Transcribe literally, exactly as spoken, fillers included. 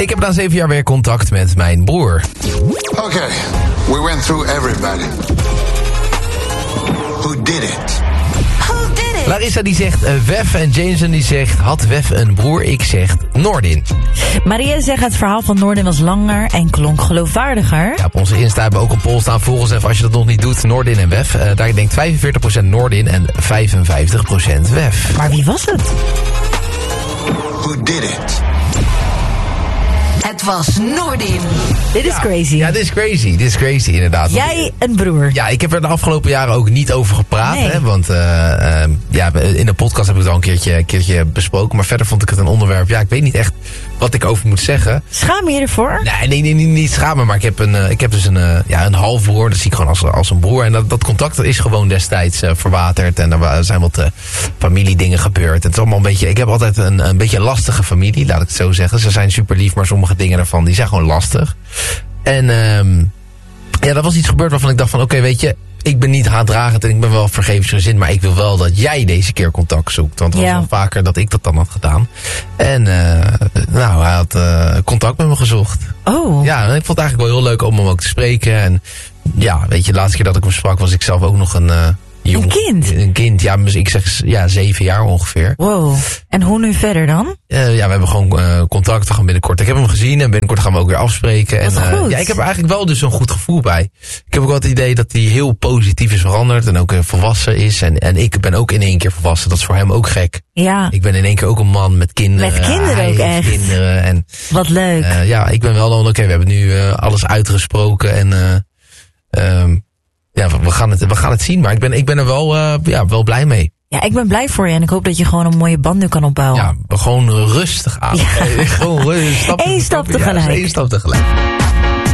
ik heb na zeven jaar weer contact met mijn broer. Oké, okay, we went through everybody. Who did it? Who did it? Larissa die zegt uh, Wef en Jameson die zegt, had Wef een broer? Ik zeg Noordin. Maria zegt, het verhaal van Noordin was langer en klonk geloofwaardiger. Ja, op onze Insta hebben we ook een poll staan. Volg ons even als je dat nog niet doet. Noordin en Wef. Uh, daar denkt vijfenveertig procent Noordin en vijfenvijftig procent Wef. Maar wie was het? Who did it? Het was Noordin. Dit is ja, crazy. Ja, dit is crazy. Dit is crazy, inderdaad. Jij een broer. Ja, ik heb er de afgelopen jaren ook niet over gepraat. Nee. Hè, want uh, uh, ja, in de podcast heb ik het al een keertje, een keertje besproken. Maar verder vond ik het een onderwerp. Ja, ik weet niet echt wat ik over moet zeggen. Schaam je ervoor? Nee, nee, nee, niet, niet schamen. Maar ik heb, een, uh, ik heb dus een, uh, ja, een halfbroer. Dat zie ik gewoon als, als een broer. En dat, dat contact is gewoon destijds uh, verwaterd. En er zijn wat uh, familiedingen gebeurd. En het is allemaal een beetje... Ik heb altijd een, een beetje een lastige familie, laat ik het zo zeggen. Ze zijn super lief, maar sommige dingen daarvan die zijn gewoon lastig. En um, ja, dat was iets gebeurd waarvan ik dacht van... Oké, okay, weet je, ik ben niet haatdragend en ik ben wel vergevensgezind... maar ik wil wel dat jij deze keer contact zoekt. Want het was ja. wel vaker dat ik dat dan had gedaan. En uh, nou, hij had uh, contact met me gezocht. Oh. Ja, en ik vond het eigenlijk wel heel leuk om hem ook te spreken. En ja, weet je, de laatste keer dat ik hem sprak... was ik zelf ook nog een... Uh, Jong, een kind? Een kind, ja, ik zeg ja, zeven jaar ongeveer. Wow. En hoe nu verder dan? Uh, ja, we hebben gewoon uh, contact, we gaan binnenkort. Ik heb hem gezien en binnenkort gaan we ook weer afspreken. Wat en, uh, goed. Ja, ik heb er eigenlijk wel dus een goed gevoel bij. Ik heb ook wel het idee dat hij heel positief is veranderd en ook uh, volwassen is. En, en ik ben ook in één keer volwassen, dat is voor hem ook gek. Ja. Ik ben in één keer ook een man met kinderen. Met kinderen Hij ook heeft echt. Kinderen en, Wat leuk. Uh, ja, ik ben wel dan, oké, okay, we hebben nu uh, alles uitgesproken en... Uh, um, Ja, we gaan het, we gaan het zien, maar ik ben, ik ben er wel, uh, ja, wel blij mee. Ja, ik ben blij voor je en ik hoop dat je gewoon een mooie band nu kan opbouwen. Ja, gewoon rustig aan. Ja. Gewoon stap Eén stap tegelijk. Ja, één stap tegelijk.